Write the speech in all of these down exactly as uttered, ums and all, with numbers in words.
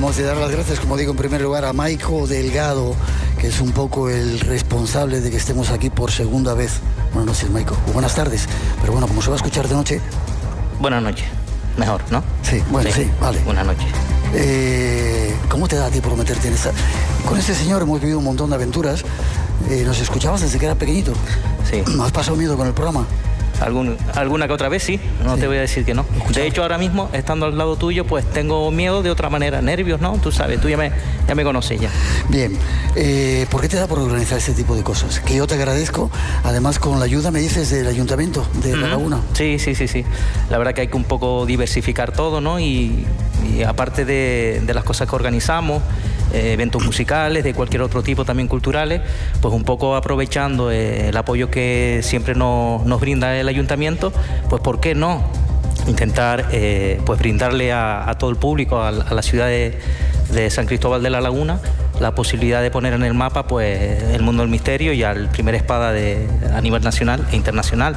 Hemos de dar las gracias, como digo, en primer lugar a Maico Delgado, que es un poco el responsable de que estemos aquí por segunda vez. Buenas noches, Maico. Buenas tardes. Pero bueno, como se va a escuchar de noche... Buenas noches. Mejor, ¿no? Sí, bueno, sí, sí vale. Buenas noches. Eh, ¿Cómo te da a ti por meterte en esta...? Con este señor hemos vivido un montón de aventuras. Eh, ¿Nos escuchabas desde que era pequeñito? Sí. ¿Has pasado miedo con el programa? Algún, alguna que otra vez sí, no sí. Te voy a decir que no. Escuchaba. De hecho, ahora mismo, estando al lado tuyo, pues tengo miedo de otra manera, nervios, ¿no? Tú sabes, tú ya me, ya me conoces ya. Bien, eh, ¿por qué te da por organizar este tipo de cosas? Que yo te agradezco, además con la ayuda, me dices, del Ayuntamiento de La Laguna. Sí, sí, sí, sí. La verdad que hay que un poco diversificar todo, ¿no? Y, y aparte de, de las cosas que organizamos, eh, eventos musicales, de cualquier otro tipo, también culturales, pues un poco aprovechando eh, el apoyo que siempre nos, nos brinda el Ayuntamiento, pues ¿por qué no intentar eh, pues brindarle a, a todo el público, a, a la ciudad de, de San Cristóbal de la Laguna, la posibilidad de poner en el mapa pues el mundo del misterio y al primer espada de, a nivel nacional e internacional?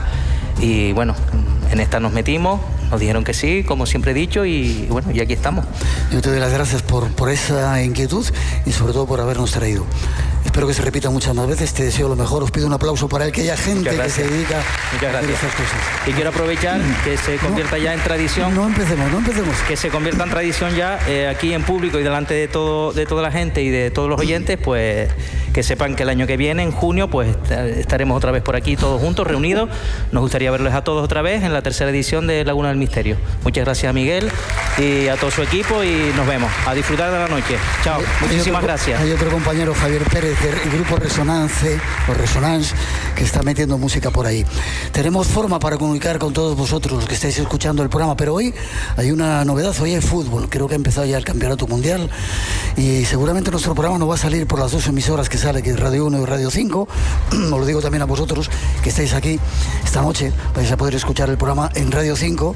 Y bueno, en esta nos metimos, nos dijeron que sí, como siempre he dicho, y bueno, y aquí estamos. Yo te doy las gracias por, por esa inquietud y sobre todo por habernos traído. Espero que se repita muchas más veces, te deseo lo mejor, os pido un aplauso para el que haya gente que se dedica Muchas a hacer gracias. esas cosas. Y quiero aprovechar que se convierta no, ya en tradición. No empecemos, no empecemos. Que se convierta en tradición ya eh, aquí en público y delante de todo de toda la gente y de todos los oyentes, pues que sepan que el año que viene, en junio, pues estaremos otra vez por aquí todos juntos, reunidos. Nos gustaría verlos a todos otra vez en la tercera edición de Laguna del Misterio. Muchas gracias a Miguel y a todo su equipo y nos vemos. A disfrutar de la noche. Chao. Hay Muchísimas otro, gracias. Hay otro compañero, Javier Pérez, del grupo Resonance, o Resonance, que está metiendo música por ahí. Tenemos forma para comunicar con todos vosotros los que estáis escuchando el programa, pero hoy hay una novedad, hoy hay fútbol. Creo que ha empezado ya el Campeonato Mundial y seguramente nuestro programa no va a salir por las dos emisoras que sale, que es Radio uno y Radio cinco. Os lo digo también a vosotros que estáis aquí esta noche, vais a poder escuchar el programa en Radio cinco,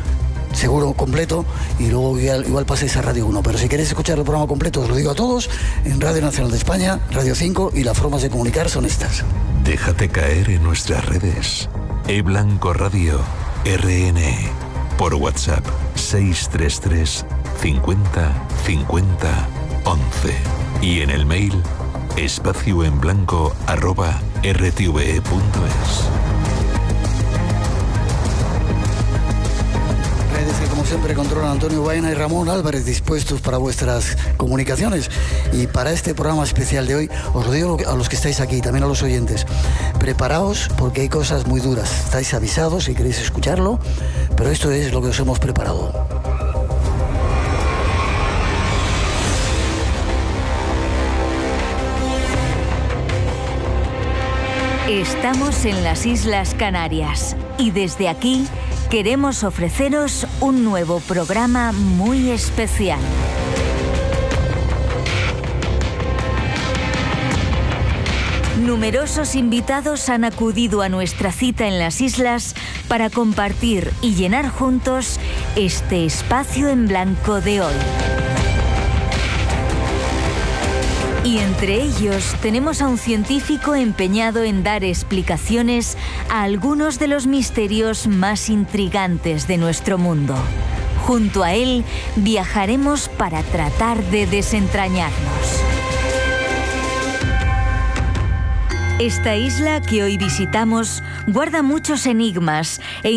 seguro completo, y luego igual, igual paséis a Radio uno, pero si queréis escuchar el programa completo, os lo digo a todos, en Radio Nacional de España, Radio cinco, y las formas de comunicar son estas. Déjate caer en nuestras redes. eBlanco Radio R N, por WhatsApp seis tres tres cincuenta cincuenta once y en el mail espacio en blanco arroba r t v e punto es. Que como siempre controlan Antonio Baena y Ramón Álvarez, dispuestos para vuestras comunicaciones. Y para este programa especial de hoy, os lo digo a los que estáis aquí, también a los oyentes, preparaos porque hay cosas muy duras. Estáis avisados si queréis escucharlo, pero esto es lo que os hemos preparado. Estamos en las Islas Canarias y desde aquí queremos ofreceros un nuevo programa muy especial. Numerosos invitados han acudido a nuestra cita en las islas para compartir y llenar juntos este espacio en blanco de hoy. Y entre ellos tenemos a un científico empeñado en dar explicaciones a algunos de los misterios más intrigantes de nuestro mundo. Junto a él viajaremos para tratar de desentrañarnos. Esta isla que hoy visitamos guarda muchos enigmas e